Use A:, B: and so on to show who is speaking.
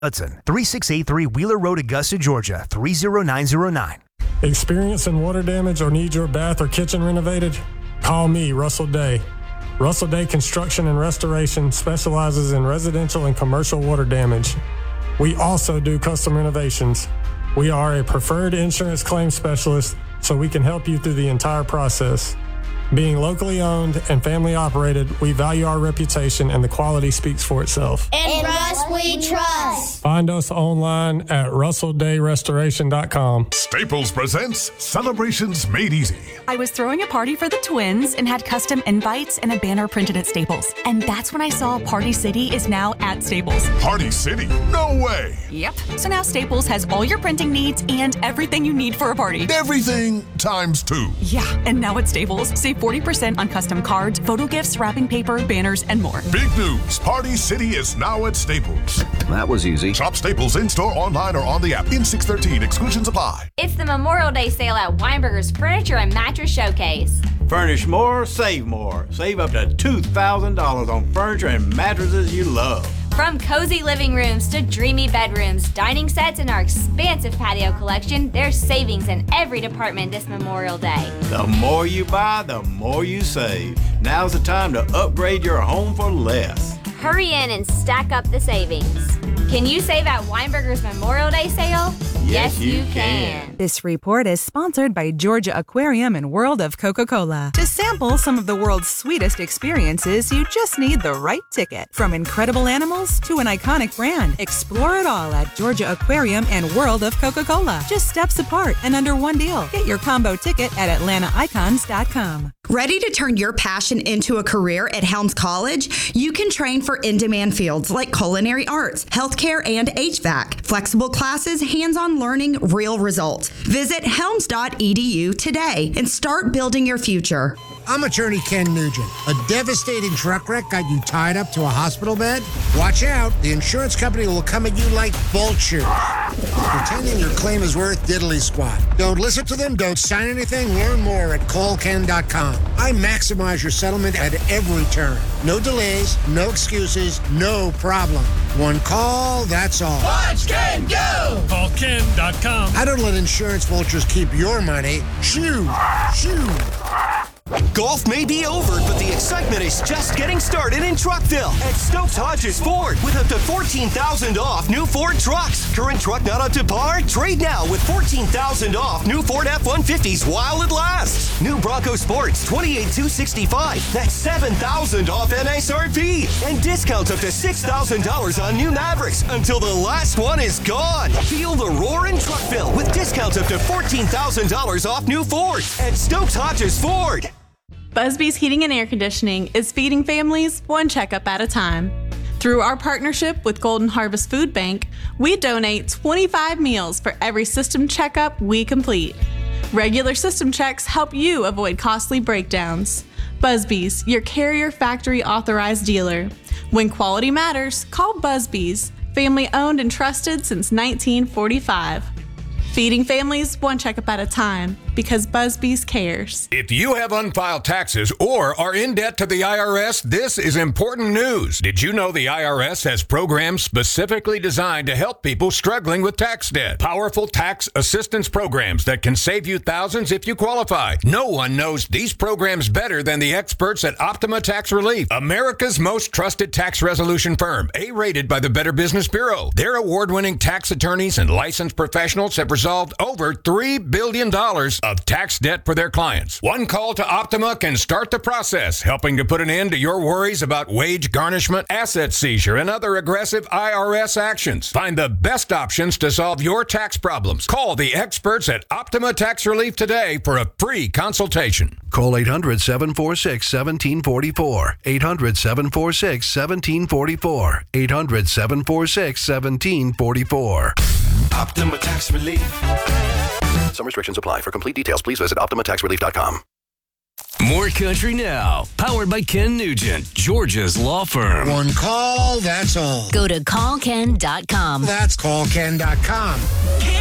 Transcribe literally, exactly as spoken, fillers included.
A: Hudson, three six eight three Wheeler Road, Augusta, Georgia, three zero nine zero nine.
B: Experiencing water damage or need your bath or kitchen renovated? Call me, Russell Day. Russell Day Construction and Restoration specializes in residential and commercial water damage. We also do custom renovations. We are a preferred insurance claim specialist, so we can help you through the entire process. Being locally owned and family operated, we value our reputation and the quality speaks for itself.
C: And Russ we trust.
B: Find us online at russell day restoration dot com.
D: Staples presents Celebrations Made Easy.
E: I was throwing a party for the twins and had custom invites and a banner printed at Staples. And that's when I saw Party City is now at Staples.
D: Party City? No way.
E: Yep. So now Staples has all your printing needs and everything you need for a party.
D: Everything times two.
E: Yeah, and now at Staples, save forty percent on custom cards, photo gifts, wrapping paper, banners, and more.
D: Big news. Party City is now at Staples.
F: That was easy.
D: Shop Staples in-store, online, or on the app. In six thirteen. Exclusions apply.
G: It's the Memorial Day sale at Weinberger's Furniture and Mattress Showcase.
H: Furnish more, save more. Save up to two thousand dollars on furniture and mattresses you love.
G: From cozy living rooms to dreamy bedrooms, dining sets, and our expansive patio collection, there's savings in every department this Memorial Day.
H: The more you buy, the more you save. Now's the time to upgrade your home for less.
G: Hurry in and stack up the savings. Can you save at Weinberger's Memorial Day sale?
H: Yes, you can.
I: This report is sponsored by Georgia Aquarium and World of Coca-Cola. To sample some of the world's sweetest experiences, you just need the right ticket. From incredible animals to an iconic brand, explore it all at Georgia Aquarium and World of Coca-Cola. Just steps apart and under one deal. Get your combo ticket at atlanta icons dot com.
J: Ready to turn your passion into a career at Helms College? You can train for in-demand fields like culinary arts, healthcare, and H V A C. Flexible classes, hands-on learning, real results. Visit helms dot e d u today and start building your future.
K: I'm attorney Ken Nugent. A devastating truck wreck got you tied up to a hospital bed? Watch out. The insurance company will come at you like vultures, pretending your claim is worth diddly squat. Don't listen to them. Don't sign anything. Learn more at call ken dot com. I maximize your settlement at every turn. No delays, no excuses, no problem. One call, that's all.
C: Watch Ken go!
B: call ken dot com.
K: I don't let insurance vultures keep your money. Shoo! Shoo!
L: Golf may be over, but the excitement is just getting started in Truckville at Stokes Hodges Ford with up to fourteen thousand dollars off new Ford trucks. Current truck not up to par? Trade now with fourteen thousand dollars off new Ford F one fifties while it lasts. New Bronco Sports twenty-eight thousand two hundred sixty-five dollars. That's seven thousand dollars off M S R P. And discounts up to six thousand dollars on new Mavericks until the last one is gone. Feel the roar in Truckville with discounts up to fourteen thousand dollars off new Ford at Stokes Hodges Ford.
M: Busby's Heating and Air Conditioning is feeding families one checkup at a time. Through our partnership with Golden Harvest Food Bank, we donate twenty-five meals for every system checkup we complete. Regular system checks help you avoid costly breakdowns. Busby's, your Carrier Factory authorized dealer. When quality matters, call Busby's, family owned and trusted since nineteen forty-five. Feeding families one checkup at a time, because Busby's cares.
N: If you have unfiled taxes or are in debt to the I R S, this is important news. Did you know the I R S has programs specifically designed to help people struggling with tax debt? Powerful tax assistance programs that can save you thousands if you qualify. No one knows these programs better than the experts at Optima Tax Relief, America's most trusted tax resolution firm, A-rated by the Better Business Bureau. Their award-winning tax attorneys and licensed professionals have resolved over three billion dollars of tax debt for their clients. One call to Optima can start the process, helping to put an end to your worries about wage garnishment, asset seizure, and other aggressive I R S actions. Find the best options to solve your tax problems. Call the experts at Optima Tax Relief today for a free consultation.
O: Call eight hundred, seven four six, one seven four four. eight hundred, seven four six, one seven four four. eight hundred, seven four six, one seven four four.
L: Optima Tax Relief.
O: Some restrictions apply. For complete details, please visit optima tax relief dot com.
P: More Country Now, powered by Ken Nugent, Georgia's law firm.
K: One call, that's all.
Q: Go to call ken dot com.
K: That's call ken dot com.
C: Ken